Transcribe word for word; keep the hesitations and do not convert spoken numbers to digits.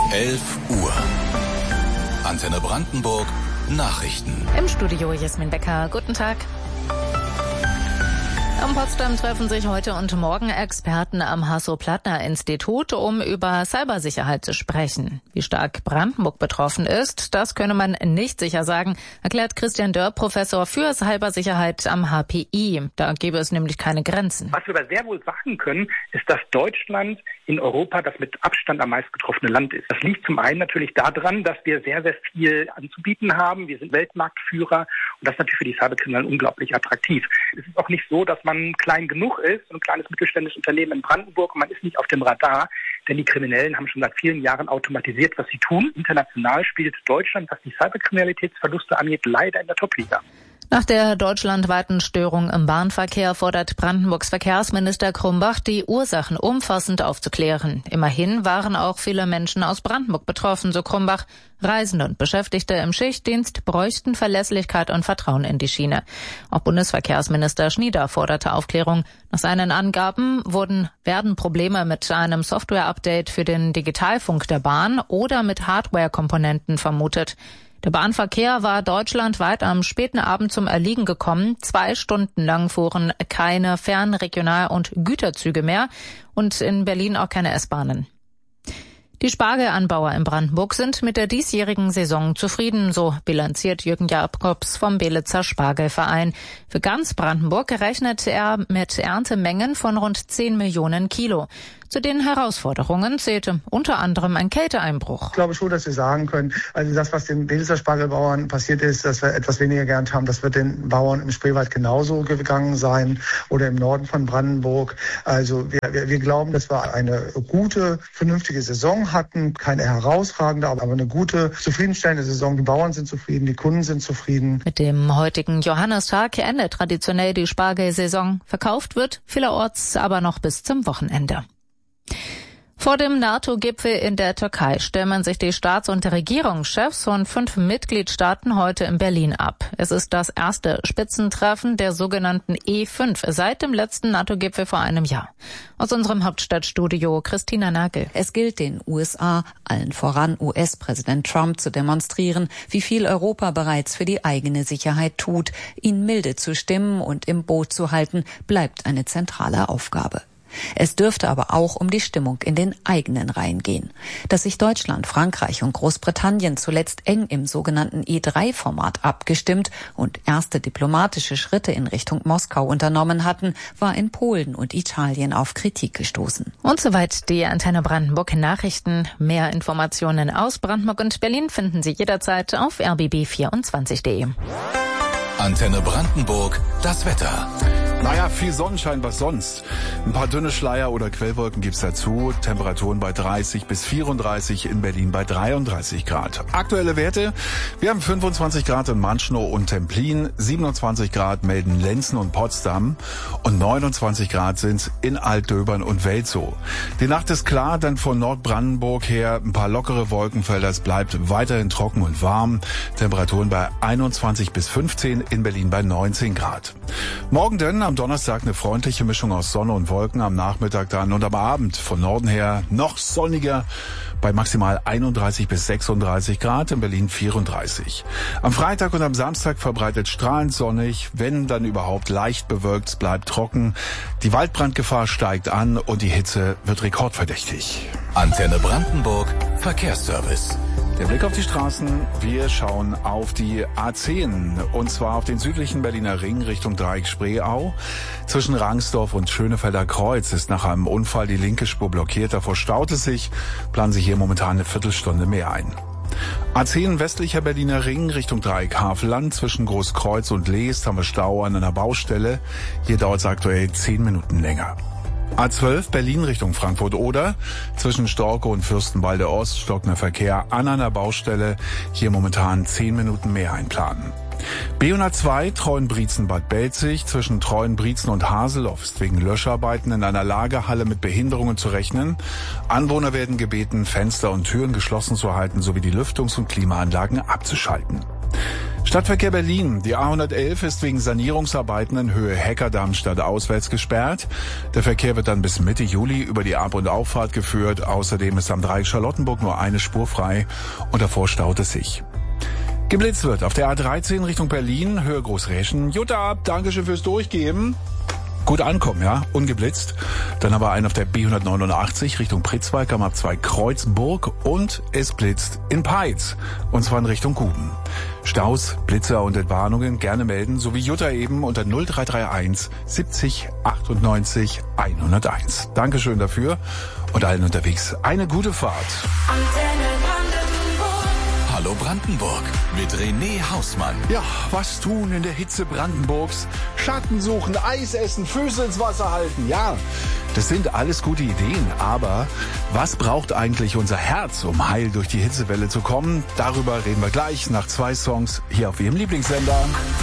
elf Uhr. Antenne Brandenburg Nachrichten. Im Studio Jasmin Becker. Guten Tag. In Potsdam treffen sich heute und morgen Experten am Hasso-Plattner-Institut, um über Cybersicherheit zu sprechen. Wie stark Brandenburg betroffen ist, das könne man nicht sicher sagen, erklärt Christian Dörr, Professor für Cybersicherheit am H P I. Da gäbe es nämlich keine Grenzen. Was wir aber sehr wohl sagen können, ist, dass Deutschland in Europa das mit Abstand am meisten getroffene Land ist. Das liegt zum einen natürlich daran, dass wir sehr, sehr viel anzubieten haben. Wir sind Weltmarktführer und das ist natürlich für die Cyberkriminellen unglaublich attraktiv. Es ist auch nicht so, dass man klein genug ist, so ein kleines mittelständisches Unternehmen in Brandenburg, und man ist nicht auf dem Radar, denn die Kriminellen haben schon seit vielen Jahren automatisiert, was sie tun. International spielt Deutschland, was die Cyberkriminalitätsverluste angeht, leider in der Top-Liga. Nach der deutschlandweiten Störung im Bahnverkehr fordert Brandenburgs Verkehrsminister Krumbach, die Ursachen umfassend aufzuklären. Immerhin waren auch viele Menschen aus Brandenburg betroffen, so Krumbach. Reisende und Beschäftigte im Schichtdienst bräuchten Verlässlichkeit und Vertrauen in die Schiene. Auch Bundesverkehrsminister Schnieder forderte Aufklärung. Nach seinen Angaben wurden, werden Probleme mit einem Software-Update für den Digitalfunk der Bahn oder mit Hardware-Komponenten vermutet. Der Bahnverkehr war deutschlandweit am späten Abend zum Erliegen gekommen. Zwei Stunden lang fuhren keine Fern-, Regional- und Güterzüge mehr und in Berlin auch keine S-Bahnen. Die Spargelanbauer in Brandenburg sind mit der diesjährigen Saison zufrieden, so bilanziert Jürgen Jakobs vom Belitzer Spargelverein. Für ganz Brandenburg rechnet er mit Erntemengen von rund zehn Millionen Kilo. Zu den Herausforderungen zählte unter anderem ein Kälteeinbruch. Ich glaube schon, dass wir sagen können, also das, was den Belitzer Spargelbauern passiert ist, dass wir etwas weniger geerntet haben, das wird den Bauern im Spreewald genauso gegangen sein oder im Norden von Brandenburg. Also wir, wir, wir glauben, dass wir eine gute, vernünftige Saison hatten, keine herausragende, aber eine gute, zufriedenstellende Saison. Die Bauern sind zufrieden, die Kunden sind zufrieden. Mit dem heutigen Johannistag endet traditionell die Spargelsaison. Verkauft wird vielerorts aber noch bis zum Wochenende. Vor dem NATO-Gipfel in der Türkei stimmen sich die Staats- und Regierungschefs von fünf Mitgliedstaaten heute in Berlin ab. Es ist das erste Spitzentreffen der sogenannten E fünf seit dem letzten NATO-Gipfel vor einem Jahr. Aus unserem Hauptstadtstudio Christina Nagel. Es gilt den U S A, allen voran U S-Präsident Trump, zu demonstrieren, wie viel Europa bereits für die eigene Sicherheit tut. Ihn milde zu stimmen und im Boot zu halten, bleibt eine zentrale Aufgabe. Es dürfte aber auch um die Stimmung in den eigenen Reihen gehen. Dass sich Deutschland, Frankreich und Großbritannien zuletzt eng im sogenannten E drei Format abgestimmt und erste diplomatische Schritte in Richtung Moskau unternommen hatten, war in Polen und Italien auf Kritik gestoßen. Und soweit die Antenne Brandenburg Nachrichten. Mehr Informationen aus Brandenburg und Berlin finden Sie jederzeit auf r b b vierundzwanzig punkt de. Antenne Brandenburg, das Wetter. Naja, viel Sonnenschein, was sonst? Ein paar dünne Schleier oder Quellwolken gibt's dazu. Temperaturen bei dreißig bis vierunddreißig, in Berlin bei dreiunddreißig Grad. Aktuelle Werte: Wir haben fünfundzwanzig Grad in Manschnow und Templin, siebenundzwanzig Grad melden Lenzen und Potsdam und neunundzwanzig Grad sind's in Altdöbern und Welzow. Die Nacht ist klar, dann von Nordbrandenburg her ein paar lockere Wolkenfelder. Es bleibt weiterhin trocken und warm. Temperaturen bei einundzwanzig bis fünfzehn, in Berlin bei neunzehn Grad. Morgen dann am Donnerstag eine freundliche Mischung aus Sonne und Wolken, am Nachmittag dann und am Abend von Norden her noch sonniger bei maximal einunddreißig bis sechsunddreißig Grad, in Berlin vierunddreißig. Am Freitag und am Samstag verbreitet strahlend sonnig, wenn dann überhaupt leicht bewölkt, es bleibt trocken. Die Waldbrandgefahr steigt an und die Hitze wird rekordverdächtig. Antenne Brandenburg Verkehrsservice. Der Blick auf die Straßen, wir schauen auf die A zehn und zwar auf den südlichen Berliner Ring Richtung Dreieck Spreeau. Zwischen Rangsdorf und Schönefelder Kreuz ist nach einem Unfall die linke Spur blockiert, davor staut es sich, planen sich hier momentan eine Viertelstunde mehr ein. A zehn westlicher Berliner Ring Richtung Dreieck Havelland, zwischen Großkreuz und Leest haben wir Stau an einer Baustelle, hier dauert es aktuell zehn Minuten länger. A zwölf Berlin Richtung Frankfurt-Oder, zwischen Storke und Fürstenwalde Ost stockender Verkehr an einer Baustelle, hier momentan zehn Minuten mehr einplanen. B hundertzwei Treuenbrietzen-Bad Belzig, zwischen Treuenbrietzen und Haseloff ist wegen Löscharbeiten in einer Lagerhalle mit Behinderungen zu rechnen. Anwohner werden gebeten, Fenster und Türen geschlossen zu halten sowie die Lüftungs- und Klimaanlagen abzuschalten. Stadtverkehr Berlin. Die A hundertelf ist wegen Sanierungsarbeiten in Höhe Heckerdamm stadtauswärts gesperrt. Der Verkehr wird dann bis Mitte Juli über die Ab- und Auffahrt geführt. Außerdem ist am Dreieck Charlottenburg nur eine Spur frei und davor staut es sich. Geblitzt wird auf der A dreizehn Richtung Berlin, Höhe Großräschen. Jutta, Dankeschön fürs Durchgeben. Gut ankommen, ja, ungeblitzt. Dann aber einen auf der B hundertneunundachtzig Richtung Pritzwalk am Abzweig Kreuzburg und es blitzt in Peitz, und zwar in Richtung Guben. Staus, Blitzer und Entwarnungen gerne melden, so wie Jutta eben unter null drei drei eins siebzig achtundneunzig hunderteins. Dankeschön dafür und allen unterwegs eine gute Fahrt. Hallo Brandenburg mit René Hausmann. Ja, was tun in der Hitze Brandenburgs? Schatten suchen, Eis essen, Füße ins Wasser halten. Ja, das sind alles gute Ideen. Aber was braucht eigentlich unser Herz, um heil durch die Hitzewelle zu kommen? Darüber reden wir gleich nach zwei Songs hier auf Ihrem Lieblingssender.